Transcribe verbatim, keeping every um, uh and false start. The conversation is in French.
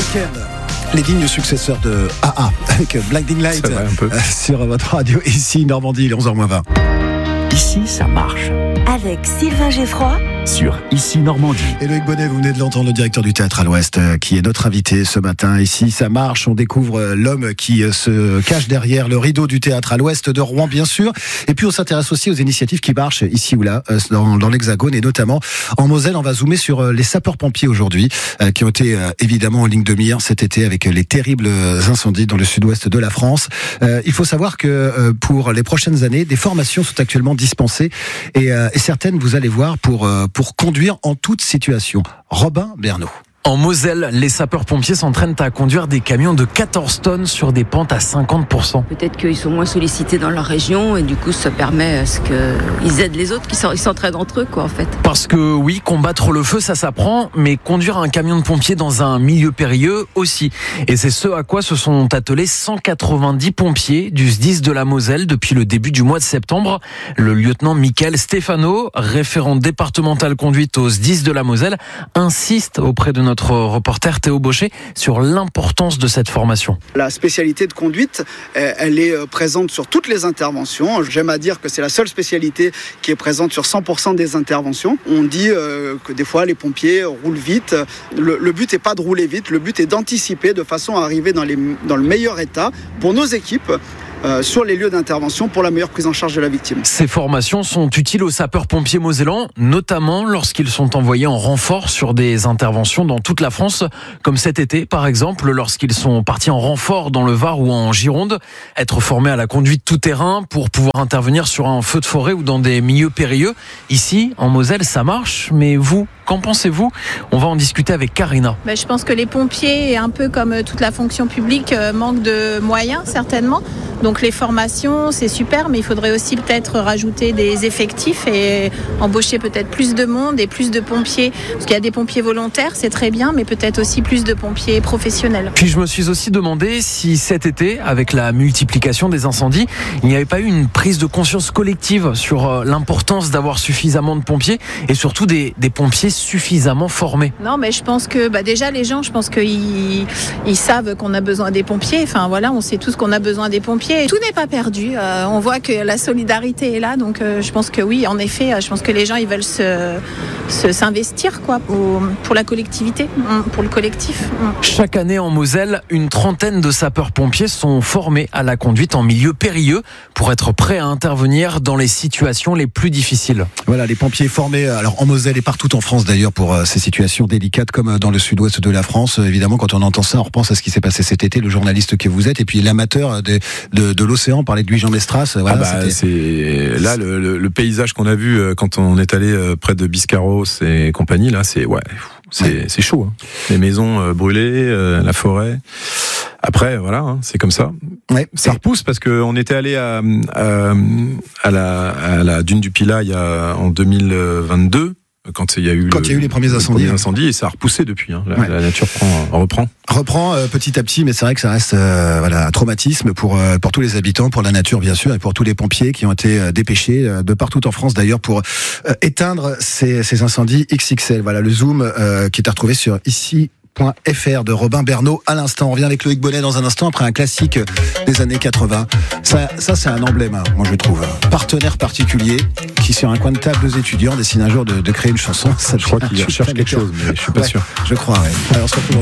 Weeknd, les dignes successeurs de A A avec Blinding Light euh, sur votre radio ici Normandie, il est onze heures moins vingt. Ici, ça marche. Avec Sylvain Geffroy Sur Ici Normandie. Et Loïc Bonnet, vous venez de l'entendre, le directeur du Théâtre à l'Ouest, euh, qui est notre invité ce matin. Ici, ça marche. On découvre euh, l'homme qui euh, se cache derrière le rideau du Théâtre à l'Ouest de Rouen, bien sûr. Et puis, on s'intéresse aussi aux initiatives qui marchent ici ou là, euh, dans, dans l'Hexagone, et notamment en Moselle. On va zoomer sur euh, les sapeurs-pompiers aujourd'hui, euh, qui ont été euh, évidemment en ligne de mire cet été avec les terribles incendies dans le sud-ouest de la France. Euh, il faut savoir que euh, pour les prochaines années, des formations sont actuellement dispensées, et, euh, et certaines, vous allez voir, pour euh, pour conduire en toute situation. Robin Bernot. En Moselle, les sapeurs-pompiers s'entraînent à conduire des camions de quatorze tonnes sur des pentes à cinquante pour cent. Peut-être qu'ils sont moins sollicités dans leur région et du coup ça permet à ce qu'ils aident les autres, qu'ils s'entraident entre eux quoi en fait. Parce que oui, combattre le feu ça s'apprend, mais conduire un camion de pompiers dans un milieu périlleux aussi. Et c'est ce à quoi se sont attelés cent quatre-vingt-dix pompiers du S D I S de la Moselle depuis le début du mois de septembre. Le lieutenant Michael Stefano, référent départemental conduite au S D I S de la Moselle, insiste auprès de notre reporter Théo Baucher sur l'importance de cette formation. La spécialité de conduite, elle est présente sur toutes les interventions. J'aime à dire que c'est la seule spécialité qui est présente sur cent pour cent des interventions. On dit que des fois les pompiers roulent vite. Le, le but n'est pas de rouler vite, le but est d'anticiper de façon à arriver dans, les, dans le meilleur état pour nos équipes. Euh, sur les lieux d'intervention pour la meilleure prise en charge de la victime. Ces formations sont utiles aux sapeurs-pompiers mosellans, notamment lorsqu'ils sont envoyés en renfort sur des interventions dans toute la France, comme cet été par exemple, lorsqu'ils sont partis en renfort dans le Var ou en Gironde. Être formés à la conduite tout-terrain pour pouvoir intervenir sur un feu de forêt ou dans des milieux périlleux. Ici, en Moselle, ça marche, mais vous, qu'en pensez-vous ? On va en discuter avec Karina. Ben, je pense que les pompiers, un peu comme toute la fonction publique, manquent de moyens certainement. Donc les formations, c'est super, mais il faudrait aussi peut-être rajouter des effectifs et embaucher peut-être plus de monde et plus de pompiers. Parce qu'il y a des pompiers volontaires, c'est très bien, mais peut-être aussi plus de pompiers professionnels. Puis je me suis aussi demandé si cet été, avec la multiplication des incendies, il n'y avait pas eu une prise de conscience collective sur l'importance d'avoir suffisamment de pompiers et surtout des, des pompiers suffisamment formés. Non, mais je pense que bah déjà les gens, je pense qu'ils ils savent qu'on a besoin des pompiers. Enfin voilà, on sait tous qu'on a besoin des pompiers. Tout n'est pas perdu. Euh, on voit que la solidarité est là, donc euh, je pense que oui, en effet, euh, je pense que les gens ils veulent se, se s'investir quoi pour, pour la collectivité, pour le collectif. Chaque année en Moselle, une trentaine de sapeurs-pompiers sont formés à la conduite en milieu périlleux pour être prêts à intervenir dans les situations les plus difficiles. Voilà, les pompiers formés, alors en Moselle et partout en France d'ailleurs pour euh, ces situations délicates comme dans le sud-ouest de la France. Évidemment, quand on entend ça, on repense à ce qui s'est passé cet été, le journaliste que vous êtes et puis l'amateur de, de, de l'océan, parlait de Louis-Jean Mestras. Voilà, ah bah, c'est là le, le, le paysage qu'on a vu quand on est allé près de Biscarros et compagnie. Là, c'est ouais, c'est, ouais. c'est chaud. Hein. Les maisons euh, brûlées, euh, la forêt. Après, voilà, hein, c'est comme ça. Ouais. Ça repousse parce que on était allé à, à, à, la, à la dune du Pilat il y a, en deux mille vingt-deux. Quand il y a eu, quand le, il y a eu les premiers incendies, les incendies et ça a repoussé depuis. Hein. La, ouais. la nature prend, reprend. Reprend euh, petit à petit, mais c'est vrai que ça reste euh, voilà, un traumatisme pour, euh, pour tous les habitants, pour la nature bien sûr, et pour tous les pompiers qui ont été euh, dépêchés euh, de partout en France d'ailleurs pour euh, éteindre ces, ces incendies X X L. Voilà le zoom euh, qui est à retrouver sur ici. F R de Robin Bernot à l'instant. On revient avec Loïc Bonnet dans un instant après un classique des années quatre-vingts. Ça, ça c'est un emblème, hein, moi je trouve. Partenaire particulier qui sur un coin de table aux étudiants décide un jour de, de créer une chanson. Ça, je crois qu'il cherche quelque chose, mais je suis pas ouais, sûr. Je crois, ouais. Alors, on se retrouve